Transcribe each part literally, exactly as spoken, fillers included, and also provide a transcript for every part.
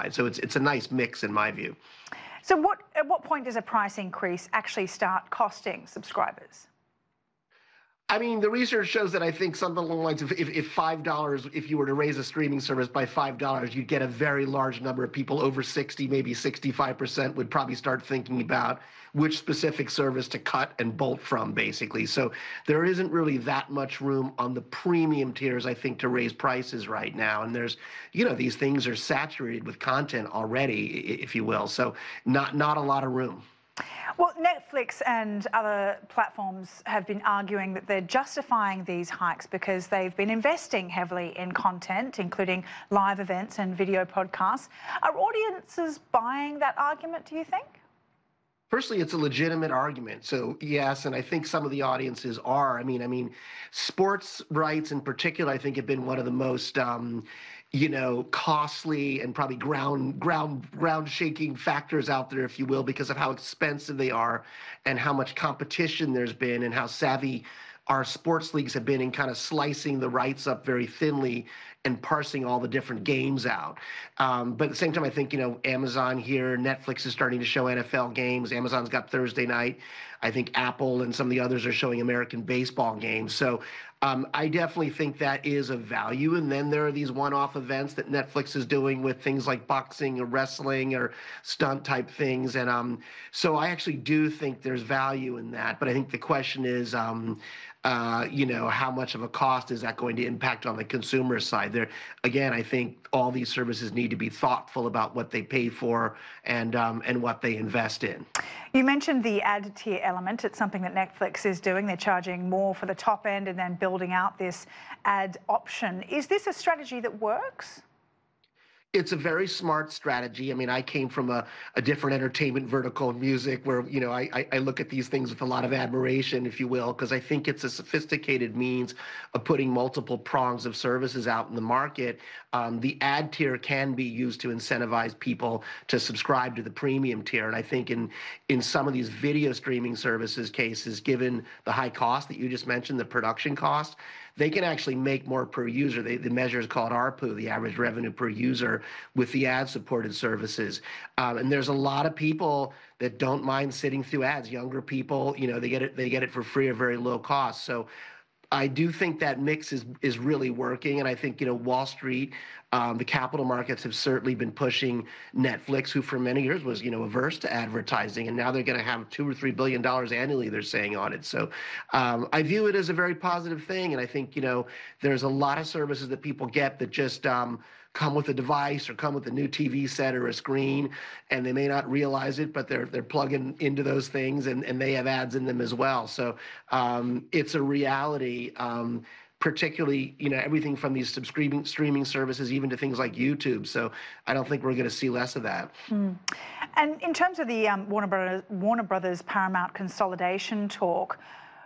side. So it's, it's a nice mix in my view. So what, at what point does a price increase actually start costing subscribers? I mean, the research shows that I think something along the lines of if, if five dollars, if you were to raise a streaming service by five dollars, you'd get a very large number of people, over sixty, maybe sixty-five percent, would probably start thinking about which specific service to cut and bolt from, basically. So there isn't really that much room on the premium tiers, I think, to raise prices right now. And there's, you know, these things are saturated with content already, if you will. So not, not a lot of room. Well, Netflix and other platforms have been arguing that they're justifying these hikes because they've been investing heavily in content, including live events and video podcasts. Are audiences buying that argument, do you think? Firstly, it's a legitimate argument. So yes, and I think some of the audiences are. I mean, I mean, sports rights in particular, I think, have been one of the most um, you know, costly and probably ground ground ground shaking factors out there, if you will, because of how expensive they are and how much competition there's been and how savvy our sports leagues have been in kind of slicing the rights up very thinly and parsing all the different games out. Um, but at the same time, I think, you know, Amazon here, Netflix is starting to show N F L games. Amazon's got Thursday night. I think Apple and some of the others are showing American baseball games. So um, I definitely think that is of value. And then there are these one-off events that Netflix is doing with things like boxing or wrestling or stunt type things. And um, so I actually do think there's value in that. But I think the question is, um, Uh, you know, how much of a cost is that going to impact on the consumer side? There, again, I think all these services need to be thoughtful about what they pay for and um, and what they invest in. You mentioned the ad tier element. It's something that Netflix is doing. They're charging more for the top end and then building out this ad option. Is this a strategy that works? It's a very smart strategy. I mean, I came from a, a different entertainment vertical in music where, you know, I, I, I look at these things with a lot of admiration, if you will, because I think it's a sophisticated means of putting multiple prongs of services out in the market. Um, the ad tier can be used to incentivize people to subscribe to the premium tier. And I think in, in some of these video streaming services cases, given the high cost that you just mentioned, the production cost, they can actually make more per user. They, the measure is called A R P U, the average revenue per user, with the ad-supported services. Um, and there's a lot of people that don't mind sitting through ads. Younger people, you know, they get it, they get it for free or very low cost. So I do think that mix is is really working, and I think, you know, Wall Street, um, the capital markets have certainly been pushing Netflix, who for many years was, you know, averse to advertising, and now they're going to have two or three billion dollars annually, they're saying, on it. So um, I view it as a very positive thing, and I think, you know, there's a lot of services that people get that just um, come with a device or come with a new T V set or a screen, and they may not realize it, but they're they're plugging into those things, and, and they have ads in them as well. So um, it's a reality, um, particularly, you know, everything from these streaming streaming services, even to things like YouTube. So I don't think we're going to see less of that. Mm. And in terms of the um, Warner Brothers, Warner Brothers Paramount consolidation talk,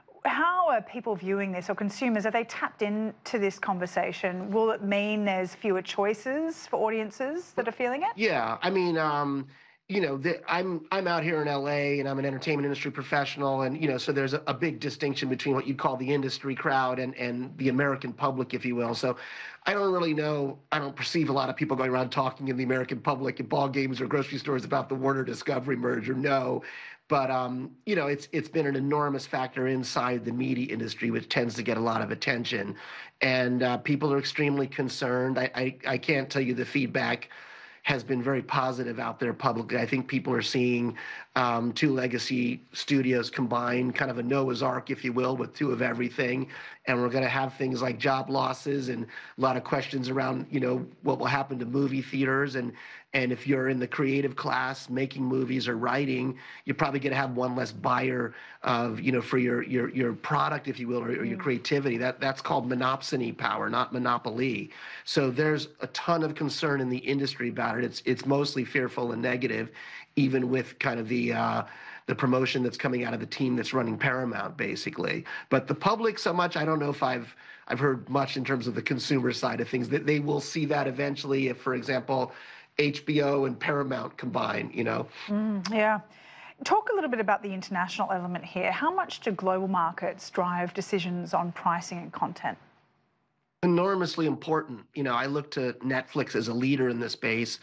how are people viewing this, or consumers? Are they tapped into this conversation? Will it mean there's fewer choices for audiences that are feeling it? Yeah, I mean, um, you know, the, I'm I'm out here in L A and I'm an entertainment industry professional, and you know, so there's a, a big distinction between what you'd call the industry crowd and and the American public, if you will. So I don't really know, I don't perceive a lot of people going around talking in the American public at ball games or grocery stores about the Warner Discovery merger. No. But, um, you know, it's it's been an enormous factor inside the media industry, which tends to get a lot of attention. And uh, people are extremely concerned. I, I, I can't tell you the feedback has been very positive out there publicly. I think people are seeing um, two legacy studios combine, kind of a Noah's Ark, if you will, with two of everything. And we're going to have things like job losses and a lot of questions around, you know, what will happen to movie theaters. And and if you're in the creative class making movies or writing, you're probably going to have one less buyer of, you know, for your your your product, if you will, or, or your creativity. That that's called monopsony power, not monopoly. So there's a ton of concern in the industry about it. It's it's mostly fearful and negative, even with kind of the uh, the promotion that's coming out of the team that's running Paramount, basically. But the public, so much, I don't know if I've I've heard much in terms of the consumer side of things, that they will see that eventually if, for example, H B O and Paramount combine, you know. Mm, yeah. Talk a little bit about the international element here. How much do global markets drive decisions on pricing and content? Enormously important. You know, I look to Netflix as a leader in this space.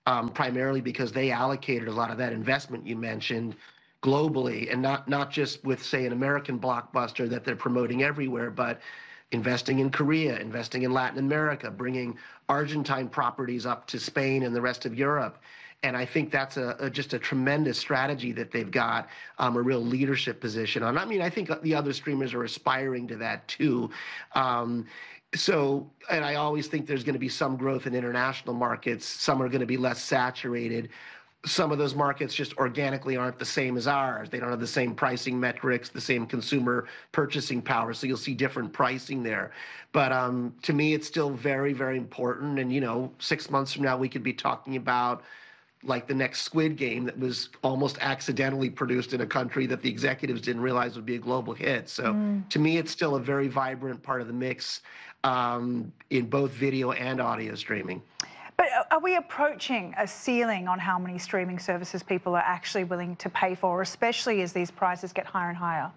um, primarily because they allocated a lot of that investment you mentioned globally, and not not just with, say, an American blockbuster that they're promoting everywhere, but investing in Korea, investing in Latin America, bringing Argentine properties up to Spain and the rest of Europe. And I think that's a, a just a tremendous strategy that they've got, um, a real leadership position on. I mean, I think the other streamers are aspiring to that too. Um, so, and I always think there's going to be some growth in international markets. Some are going to be less saturated. Some of those markets just organically aren't the same as ours. They don't have the same pricing metrics, the same consumer purchasing power. So you'll see different pricing there. But um, to me, it's still very, very important. And, you know, six months from now, we could be talking about like the next Squid Game that was almost accidentally produced in a country that the executives didn't realize would be a global hit. So mm. to me, it's still a very vibrant part of the mix um, in both video and audio streaming. But are we approaching a ceiling on how many streaming services people are actually willing to pay for, especially as these prices get higher and higher?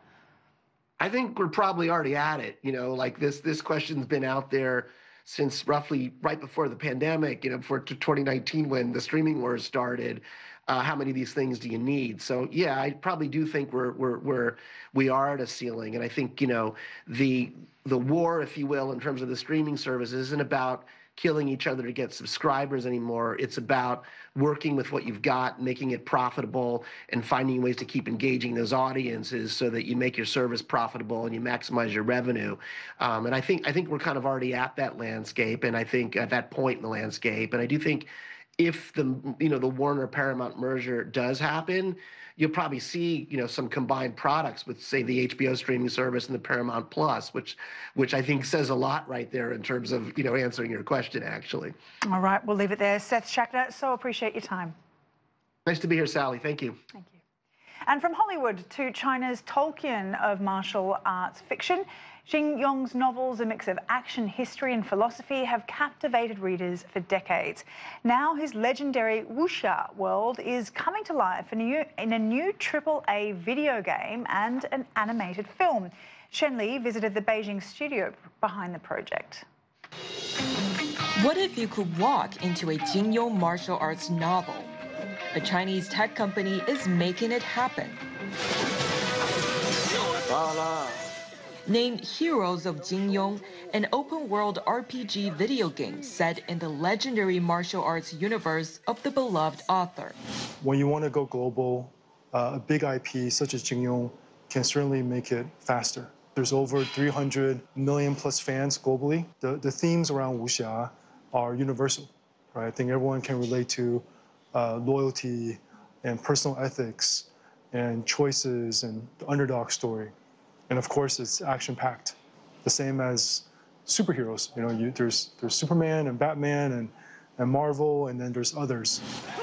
I think we're probably already at it. You know, like this this question's been out there since roughly right before the pandemic, you know, before twenty nineteen when the streaming wars started. Uh, how many of these things do you need? So yeah, I probably do think we're we're we're we are at a ceiling, and I think, you know, the the war, if you will, in terms of the streaming services isn't about killing each other to get subscribers anymore. It's about working with what you've got, making it profitable, and finding ways to keep engaging those audiences so that you make your service profitable and you maximize your revenue. Um, and I think I think we're kind of already at that landscape, and I think at that point in the landscape. And I do think if the you know the Warner Paramount merger does happen, you'll probably see, you know, some combined products with, say, the H B O streaming service and the Paramount Plus, which which I think says a lot right there in terms of, you know, answering your question, actually. All right, we'll leave it there. Seth Schachner, so appreciate your time. Nice to be here, Sally. Thank you. Thank you. And from Hollywood to China's Tolkien of martial arts fiction, Jin Yong's novels, a mix of action, history and philosophy, have captivated readers for decades. Now his legendary wuxia world is coming to life in a new, in a new triple A video game and an animated film. Shen Li visited the Beijing studio behind the project. What if you could walk into a Jin Yong martial arts novel? A Chinese tech company is making it happen. Named Heroes of Jin Yong, an open-world R P G video game set in the legendary martial arts universe of the beloved author. When you want to go global, uh, a big I P such as Jin Yong can certainly make it faster. There's over three hundred million plus fans globally. The, the themes around wuxia are universal, right? I think everyone can relate to uh, loyalty and personal ethics and choices and the underdog story. And of course, it's action-packed, the same as superheroes. You know, you, there's there's Superman and Batman and, and Marvel, and then there's others.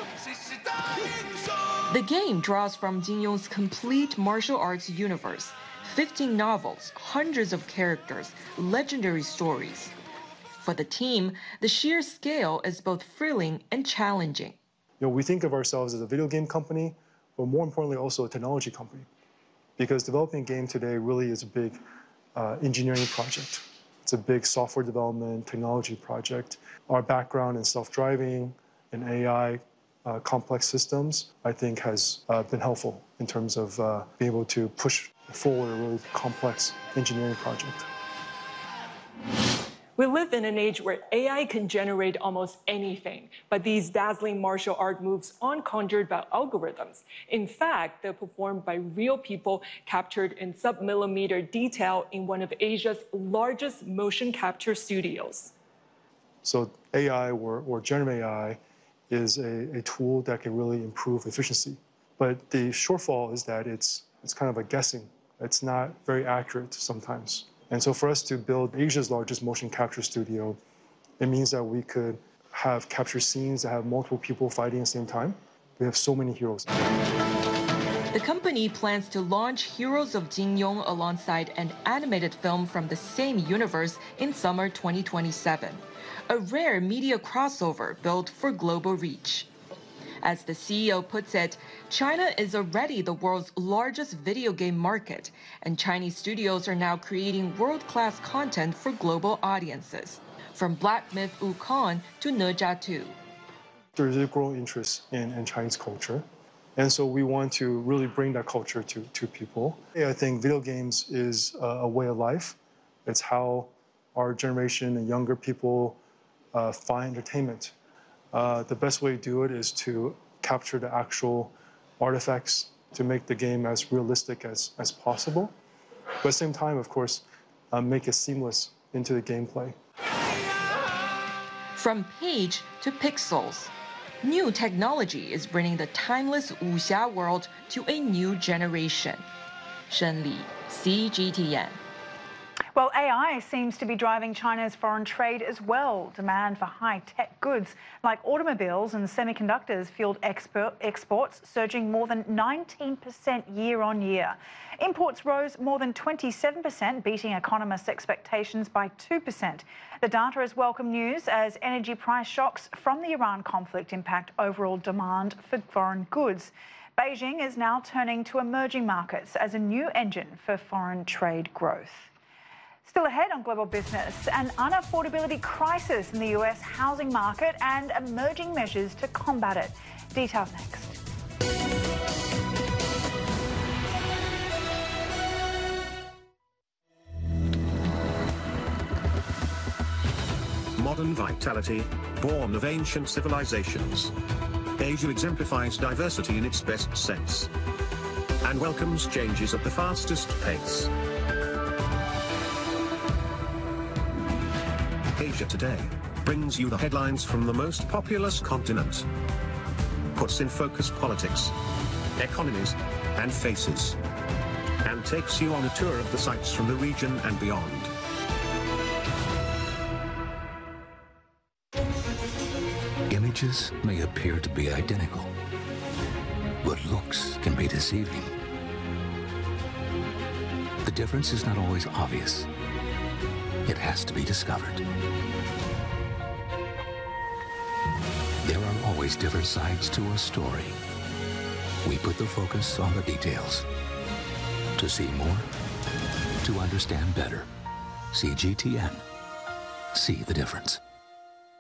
The game draws from Jin Yong's complete martial arts universe, fifteen novels, hundreds of characters, legendary stories. For the team, the sheer scale is both thrilling and challenging. You know, we think of ourselves as a video game company, but more importantly, also a technology company. Because developing a game today really is a big uh, engineering project. It's a big software development, technology project. Our background in self-driving and A I uh, complex systems, I think, has uh, been helpful in terms of uh, being able to push forward a really complex engineering project. We live in an age where A I can generate almost anything, but these dazzling martial art moves aren't conjured by algorithms. In fact, they're performed by real people captured in sub-millimeter detail in one of Asia's largest motion capture studios. So A I or, or generative A I is a, a tool that can really improve efficiency. But the shortfall is that it's, it's kind of a guessing. It's not very accurate sometimes. And so for us to build Asia's largest motion capture studio, it means that we could have capture scenes that have multiple people fighting at the same time. We have so many heroes. The company plans to launch Heroes of Jin Yong alongside an animated film from the same universe in summer twenty twenty-seven, a rare media crossover built for global reach. As the C E O puts it, China is already the world's largest video game market, and Chinese studios are now creating world-class content for global audiences, from Black Myth: Wukong to Ne Zha two. There's a growing interest in, in Chinese culture. And so we want to really bring that culture to, to people. I think video games is a, a way of life. It's how our generation and younger people uh, find entertainment. Uh, the best way to do it is to capture the actual artifacts to make the game as realistic as, as possible. But at the same time, of course, uh, make it seamless into the gameplay. From page to pixels, new technology is bringing the timeless wuxia world to a new generation. Shen Li, C G T N. Well, A I seems to be driving China's foreign trade as well. Demand for high-tech goods like automobiles and semiconductors fueled export, exports surging more than nineteen percent year on year. Imports rose more than twenty-seven percent, beating economists' expectations by two percent. The data is welcome news as energy price shocks from the Iran conflict impact overall demand for foreign goods. Beijing is now turning to emerging markets as a new engine for foreign trade growth. Still ahead on Global Business, an unaffordability crisis in the U S housing market and emerging measures to combat it. Details next. Modern vitality, born of ancient civilizations. Asia exemplifies diversity in its best sense and welcomes changes at the fastest pace. Asia Today brings you the headlines from the most populous continent, puts in focus politics, economies, and faces, and takes you on a tour of the sights from the region and beyond. Images may appear to be identical, but looks can be deceiving. The difference is not always obvious. It has to be discovered. There are always different sides to a story. We put the focus on the details. To see more, to understand better. C G T N. See the difference.